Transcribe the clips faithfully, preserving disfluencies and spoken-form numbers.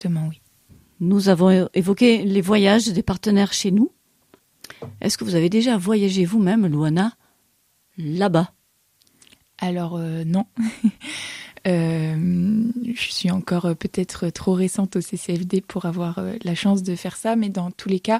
Exactement, oui. Nous avons évoqué les voyages des partenaires chez nous. Est-ce que vous avez déjà voyagé vous-même, Louana, là-bas ? Alors euh, non. euh, je suis encore euh, peut-être trop récente au C C F D pour avoir euh, la chance de faire ça, mais dans tous les cas,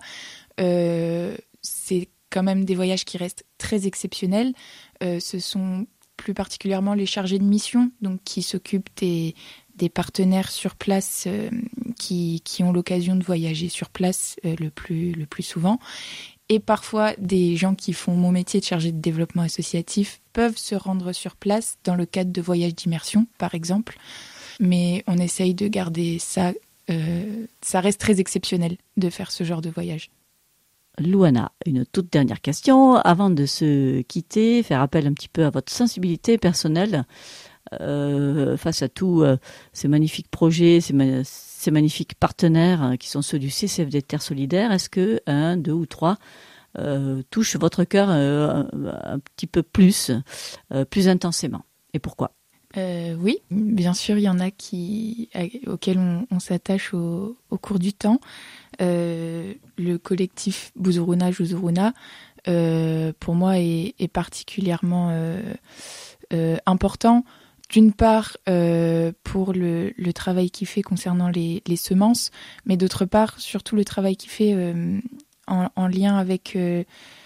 euh, c'est quand même des voyages qui restent très exceptionnels. Euh, ce sont plus particulièrement les chargés de mission, donc qui s'occupent des, des partenaires sur place euh, qui, qui ont l'occasion de voyager sur place euh, le plus, le plus souvent. Et parfois, des gens qui font mon métier de chargé de développement associatif peuvent se rendre sur place dans le cadre de voyages d'immersion, par exemple. Mais on essaye de garder ça. Euh, ça reste très exceptionnel de faire ce genre de voyage. Louana, une toute dernière question. Avant de se quitter, faire appel un petit peu à votre sensibilité personnelle euh, face à tous euh, ces magnifiques projets, ces, ma- ces magnifiques partenaires euh, qui sont ceux du C C F D Terre Solidaire. Est-ce que un, deux ou trois euh, touchent votre cœur euh, un, un petit peu plus, euh, plus intensément ? Et pourquoi ? Euh, oui, bien sûr, il y en a qui, à, auxquels on, on s'attache au, au cours du temps. Euh, le collectif Buzuruna Juzuruna, euh, pour moi, est, est particulièrement euh, euh, important. D'une part, euh, pour le, le travail qu'il fait concernant les, les semences, mais d'autre part, surtout le travail qu'il fait euh, en, en lien avec euh,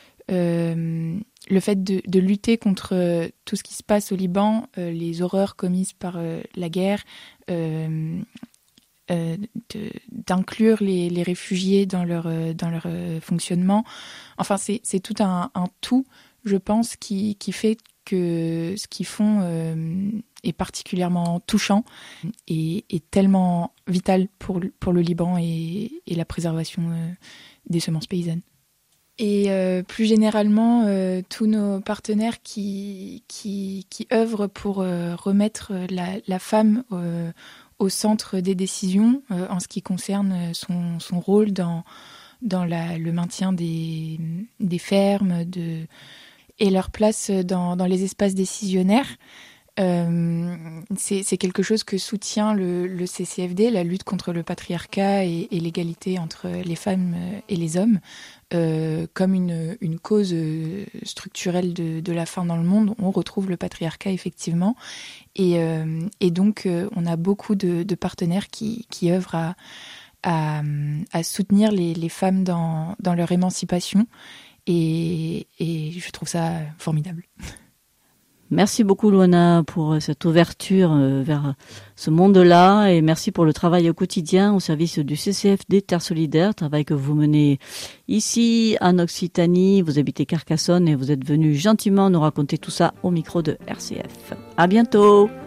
euh, le fait de, de lutter contre euh, tout ce qui se passe au Liban, euh, les horreurs commises par euh, la guerre, euh, euh, de, d'inclure les, les réfugiés dans leur, euh, dans leur euh, fonctionnement. Enfin, c'est, c'est tout un, un tout, je pense, qui, qui fait que ce qu'ils font euh, est particulièrement touchant et, et tellement vital pour, pour le Liban et, et la préservation euh, des semences paysannes. Et euh, plus généralement, euh, tous nos partenaires qui, qui, qui œuvrent pour euh, remettre la, la femme euh, au centre des décisions euh, en ce qui concerne son, son rôle dans, dans la, le maintien des, des fermes de, et leur place dans, dans les espaces décisionnaires. Euh, c'est, c'est quelque chose que soutient le, le C C F D, la lutte contre le patriarcat et, et l'égalité entre les femmes et les hommes, euh, comme une, une cause structurelle de, de la faim dans le monde. On retrouve le patriarcat effectivement, et, euh, et donc euh, on a beaucoup de, de partenaires qui, qui œuvrent à, à, à soutenir les, les femmes dans, dans leur émancipation, et, et je trouve ça formidable. Merci beaucoup, Louana, pour cette ouverture vers ce monde-là, et merci pour le travail au quotidien au service du C C F D Terre Solidaire, travail que vous menez ici en Occitanie. Vous habitez Carcassonne et vous êtes venu gentiment nous raconter tout ça au micro de R C F. À bientôt.